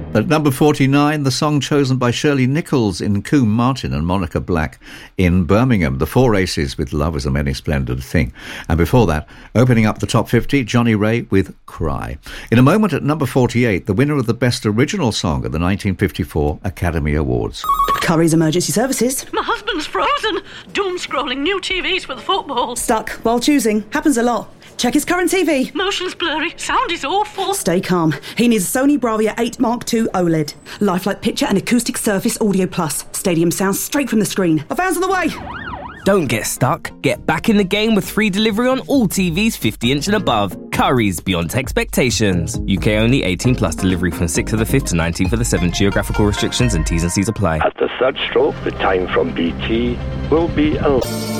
At number 49, the song chosen by Shirley Nichols in Coombe Martin and Monica Black in Birmingham, The Four Aces with Love Is a Many Splendid Thing. And before that, opening up the top 50, Johnny Ray with Cry. In a moment at number 48, the winner of the Best Original Song at the 1954 Academy Awards. Curry's Emergency Services. My husband's frozen. Doom-scrolling new TVs for the football. Stuck while choosing. Happens a lot. Check his current TV. Motion's blurry. Sound is awful. Stay calm. He needs a Sony Bravia 8 Mark II OLED. Lifelike picture and acoustic surface audio plus. Stadium sound straight from the screen. A van's on the way. Don't get stuck. Get back in the game with free delivery on all TVs 50-inch and above. Curry's beyond expectations. UK only, 18 plus. Delivery from 6th of the 5th to 19th of the 7th. Geographical restrictions and T's and C's apply. At the third stroke, the time from BT will be